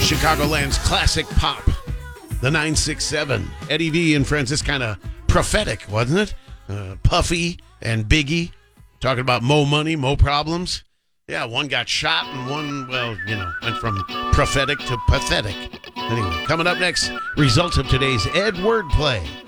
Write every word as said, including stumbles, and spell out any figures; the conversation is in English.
Chicagoland's classic pop, the nine six seven. Eddie V and friends, this kind of prophetic, wasn't it? Uh, Puffy and Biggie talking about mo money, mo problems. Yeah, one got shot and one, well, you know, went from prophetic to pathetic. Anyway, coming up next, results of today's Ed Wordplay.